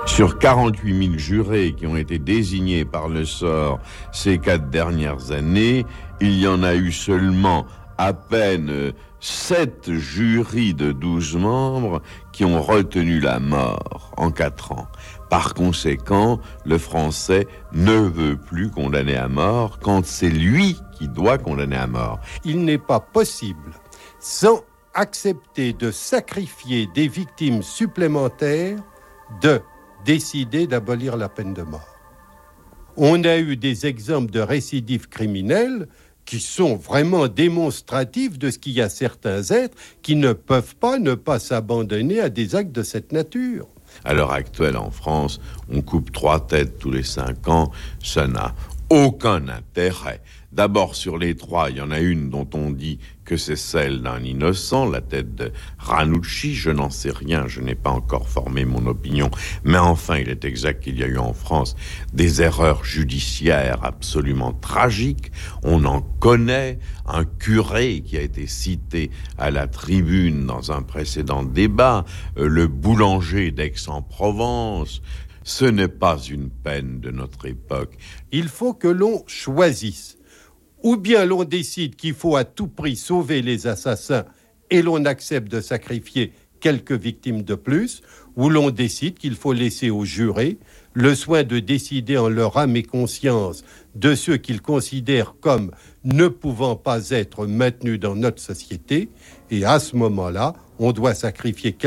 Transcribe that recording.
Sur 48 000 jurés qui ont été désignés par le sort ces 4 dernières années, il y en a eu seulement à peine 7 jurys de 12 membres qui ont retenu la mort en 4 ans. Par conséquent, le Français ne veut plus condamner à mort quand c'est lui qui doit condamner à mort. Il n'est pas possible, sans accepter de sacrifier des victimes supplémentaires, de décider d'abolir la peine de mort. On a eu des exemples de récidives criminelles qui sont vraiment démonstratifs de ce qu'il y a certains êtres qui ne peuvent pas ne pas s'abandonner à des actes de cette nature. À l'heure actuelle, en France, on coupe 3 têtes tous les 5 ans. Ça n'a aucun intérêt. D'abord, sur les 3, il y en a une dont on dit que c'est celle d'un innocent, la tête de Ranucci. Je n'en sais rien, je n'ai pas encore formé mon opinion. Mais enfin, il est exact qu'il y a eu en France des erreurs judiciaires absolument tragiques. On en connaît. Un curé qui a été cité à la tribune dans un précédent débat, le boulanger d'Aix-en-Provence. Ce n'est pas une peine de notre époque. Il faut que l'on choisisse. Ou bien l'on décide qu'il faut à tout prix sauver les assassins et l'on accepte de sacrifier quelques victimes de plus, ou l'on décide qu'il faut laisser aux jurés le soin de décider en leur âme et conscience de ceux qu'ils considèrent comme ne pouvant pas être maintenus dans notre société, et à ce moment-là, on doit sacrifier